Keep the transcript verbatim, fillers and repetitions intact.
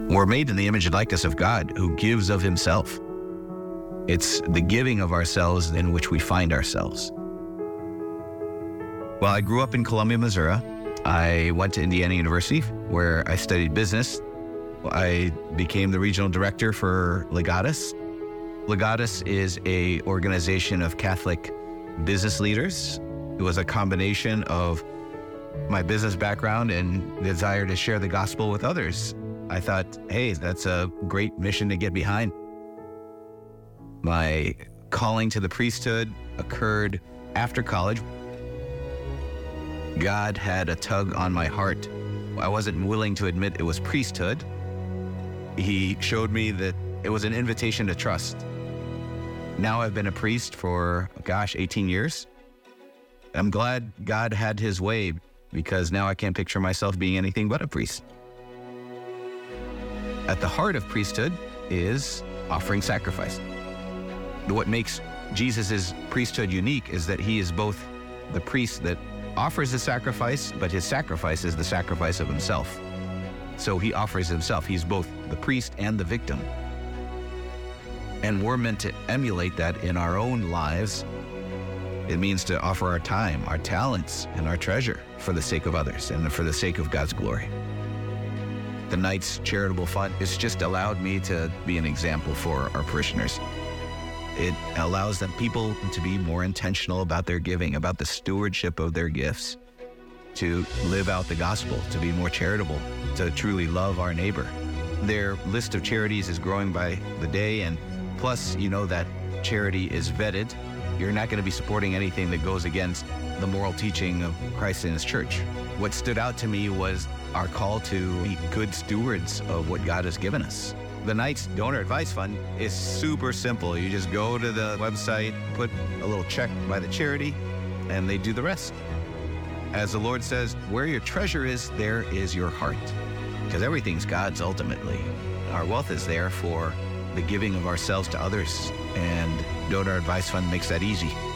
We're made in the image and likeness of God, who gives of himself. It's the giving of ourselves in which we find ourselves. Well, I grew up in Columbia, Missouri. I went to Indiana University, where I studied business. I became the regional director for Legatus. Legatus is a organization of Catholic business leaders. It was a combination of my business background and desire to share the gospel with others. I thought, hey, that's a great mission to get behind. My calling to the priesthood occurred after college. God had a tug on my heart. I wasn't willing to admit it was priesthood. He showed me that it was an invitation to trust. Now I've been a priest for, gosh, eighteen years. I'm glad God had his way, because now I can't picture myself being anything but a priest. At the heart of priesthood is offering sacrifice. What makes Jesus' priesthood unique is that he is both the priest that offers the sacrifice, but his sacrifice is the sacrifice of himself. So he offers himself. He's both the priest and the victim. And we're meant to emulate that in our own lives. It means to offer our time, our talents, and our treasure for the sake of others and for the sake of God's glory. The Knights Charitable Fund has just allowed me to be an example for our parishioners. It allows them people to be more intentional about their giving, about the stewardship of their gifts, to live out the gospel, to be more charitable, to truly love our neighbor. Their list of charities is growing by the day, and plus, you know that charity is vetted. You're not going to be supporting anything that goes against the moral teaching of Christ and his church. What stood out to me was our call to be good stewards of what God has given us. The Knights Donor Advice Fund is super simple. You just go to the website, put a little check by the charity, and they do the rest. As the Lord says, where your treasure is, there is your heart. Because everything's God's ultimately. Our wealth is there for the giving of ourselves to others, and Donor Advice Fund makes that easy.